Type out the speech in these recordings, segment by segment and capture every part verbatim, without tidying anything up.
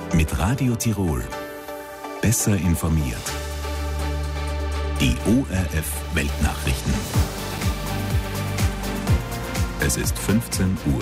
Mit Radio Tirol. Besser informiert. Die O R F Weltnachrichten. Es ist fünfzehn Uhr.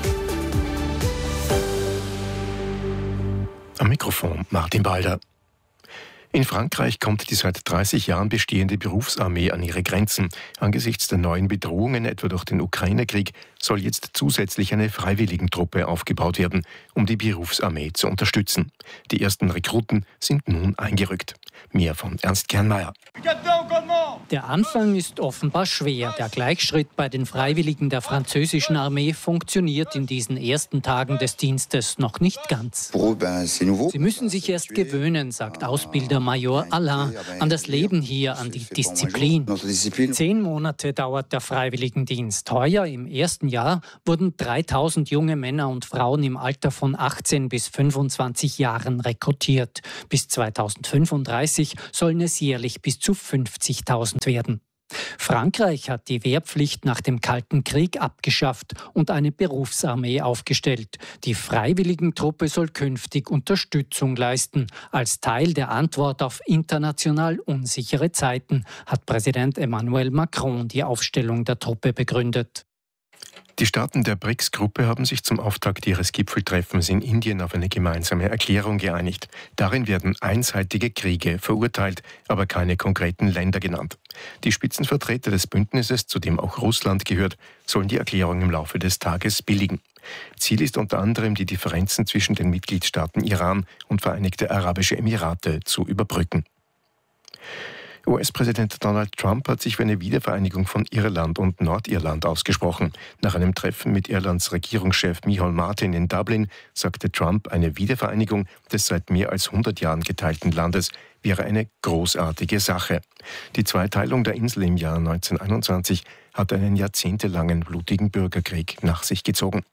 Am Mikrofon Martin Balder. In Frankreich kommt die seit dreißig Jahren bestehende Berufsarmee an ihre Grenzen. Angesichts der neuen Bedrohungen, etwa durch den Ukraine-Krieg, soll jetzt zusätzlich eine Freiwilligentruppe aufgebaut werden, um die Berufsarmee zu unterstützen. Die ersten Rekruten sind nun eingerückt. Mehr von Ernst Kernmeier. Der Anfang ist offenbar schwer. Der Gleichschritt bei den Freiwilligen der französischen Armee funktioniert in diesen ersten Tagen des Dienstes noch nicht ganz. Sie müssen sich erst gewöhnen, sagt Ausbilder Major Alain, an das Leben hier, an die Disziplin. Zehn Monate dauert der Freiwilligendienst. Heuer, im ersten Jahr, wurden dreitausend junge Männer und Frauen im Alter von achtzehn bis fünfundzwanzig Jahren rekrutiert. Bis zweitausendfünfunddreißig sollen es jährlich bis zu fünfzigtausend werden. Frankreich hat die Wehrpflicht nach dem Kalten Krieg abgeschafft und eine Berufsarmee aufgestellt. Die Freiwilligentruppe soll künftig Unterstützung leisten. Als Teil der Antwort auf international unsichere Zeiten hat Präsident Emmanuel Macron die Aufstellung der Truppe begründet. Die Staaten der B R I C S-Gruppe haben sich zum Auftakt ihres Gipfeltreffens in Indien auf eine gemeinsame Erklärung geeinigt. Darin werden einseitige Kriege verurteilt, aber keine konkreten Länder genannt. Die Spitzenvertreter des Bündnisses, zu dem auch Russland gehört, sollen die Erklärung im Laufe des Tages billigen. Ziel ist unter anderem, die Differenzen zwischen den Mitgliedstaaten Iran und Vereinigte Arabische Emirate zu überbrücken. U S-Präsident Donald Trump hat sich für eine Wiedervereinigung von Irland und Nordirland ausgesprochen. Nach einem Treffen mit Irlands Regierungschef Micheál Martin in Dublin sagte Trump, eine Wiedervereinigung des seit mehr als hundert Jahren geteilten Landes wäre eine großartige Sache. Die Zweiteilung der Insel im Jahr neunzehnhunderteinundzwanzig hat einen jahrzehntelangen blutigen Bürgerkrieg nach sich gezogen.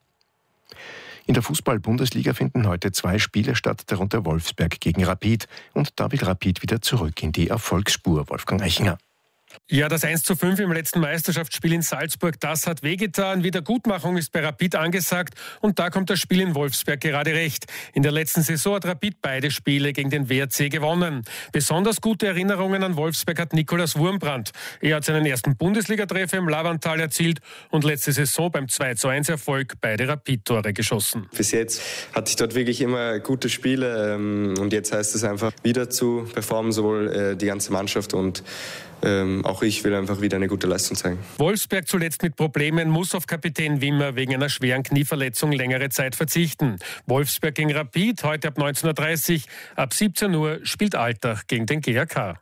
In der Fußball-Bundesliga finden heute zwei Spiele statt, darunter Wolfsberg gegen Rapid. Und da will Rapid wieder zurück in die Erfolgsspur, Wolfgang Eichinger. Ja, das eins zu fünf im letzten Meisterschaftsspiel in Salzburg, das hat wehgetan. Wiedergutmachung ist bei Rapid angesagt und da kommt das Spiel in Wolfsberg gerade recht. In der letzten Saison hat Rapid beide Spiele gegen den W R C gewonnen. Besonders gute Erinnerungen an Wolfsberg hat Nikolaus Wurmbrand. Er hat seinen ersten Bundesligatreffer im Lavantal erzielt und letzte Saison beim zwei zu eins Erfolg beide Rapid-Tore geschossen. Bis jetzt hatte ich dort wirklich immer gute Spiele und jetzt heißt es einfach wieder zu performen, sowohl die ganze Mannschaft und Ähm, auch ich will einfach wieder eine gute Leistung zeigen. Wolfsberg zuletzt mit Problemen, muss auf Kapitän Wimmer wegen einer schweren Knieverletzung längere Zeit verzichten. Wolfsberg gegen Rapid, heute ab neunzehn Uhr dreißig, ab siebzehn Uhr spielt Altach gegen den G A K.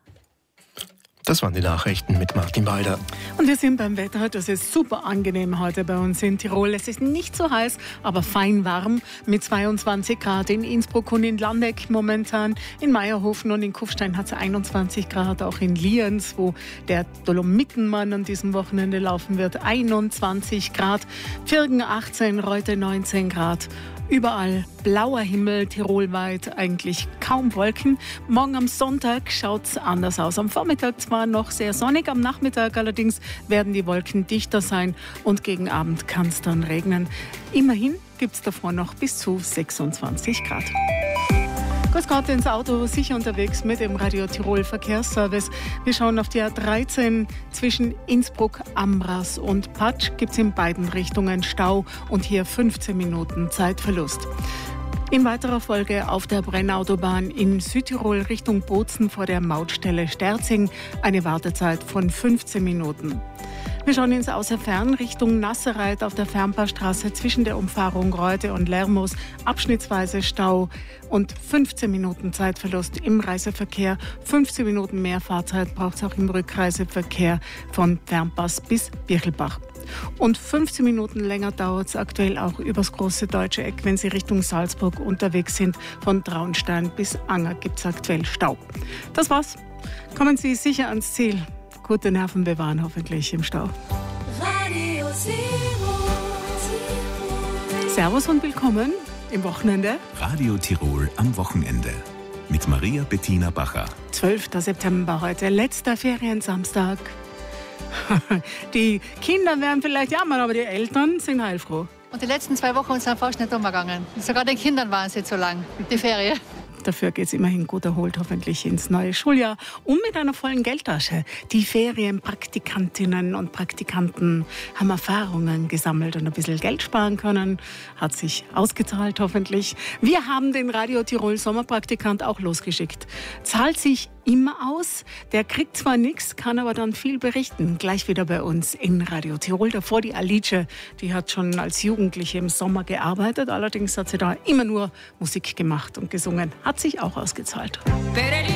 Das waren die Nachrichten mit Martin Balder. Und wir sind beim Wetter. Das ist super angenehm heute bei uns in Tirol. Es ist nicht so heiß, aber fein warm mit zweiundzwanzig Grad in Innsbruck und in Landeck momentan. In Meierhofen und in Kufstein hat es einundzwanzig Grad. Auch in Lienz, wo der Dolomitenmann an diesem Wochenende laufen wird, einundzwanzig Grad. Viergen achtzehn, Reute neunzehn Grad. Überall blauer Himmel, tirolweit eigentlich kaum Wolken. Morgen am Sonntag schaut es anders aus. Am Vormittag zwar noch sehr sonnig, am Nachmittag allerdings werden die Wolken dichter sein und gegen Abend kann es dann regnen. Immerhin gibt es davor noch bis zu sechsundzwanzig Grad. Kurz gerade ins Auto, sicher unterwegs mit dem Radio Tirol Verkehrsservice. Wir schauen auf die A dreizehn zwischen Innsbruck, Amras und Patsch. Gibt es in beiden Richtungen Stau und hier fünfzehn Minuten Zeitverlust. In weiterer Folge auf der Brennautobahn in Südtirol Richtung Bozen vor der Mautstelle Sterzing eine Wartezeit von fünfzehn Minuten. Wir schauen ins Außerfern Richtung Nassereit auf der Fernpaarstraße zwischen der Umfahrung Reute und Lermoos. Abschnittsweise Stau und fünfzehn Minuten Zeitverlust im Reiseverkehr. fünfzehn Minuten mehr Fahrzeit braucht es auch im Rückreiseverkehr von Fernpass bis Birchelbach. Und fünfzehn Minuten länger dauert es aktuell auch übers große deutsche Eck, wenn Sie Richtung Salzburg unterwegs sind. Von Traunstein bis Anger gibt es aktuell Stau. Das war's. Kommen Sie sicher ans Ziel. Gute Nerven bewahren hoffentlich im Stau. Radio Servus und willkommen im Wochenende. Radio Tirol am Wochenende mit Maria Bettina Bacher. zwölfter September heute, letzter Feriensamstag. Die Kinder werden vielleicht jammern, aber die Eltern sind heilfroh. Und die letzten zwei Wochen sind fast nicht umgegangen. Sogar den Kindern waren sie zu lang, die Ferien. Dafür geht es immerhin gut erholt, hoffentlich ins neue Schuljahr und mit einer vollen Geldtasche. Die Ferienpraktikantinnen und Praktikanten haben Erfahrungen gesammelt und ein bisschen Geld sparen können. Hat sich ausgezahlt, hoffentlich. Wir haben den Radio Tirol Sommerpraktikant auch losgeschickt. Zahlt sich immer aus. Der kriegt zwar nichts, kann aber dann viel berichten. Gleich wieder bei uns in Radio Tirol. Davor die Alice, die hat schon als Jugendliche im Sommer gearbeitet. Allerdings hat sie da immer nur Musik gemacht und gesungen. Hat sich auch ausgezahlt.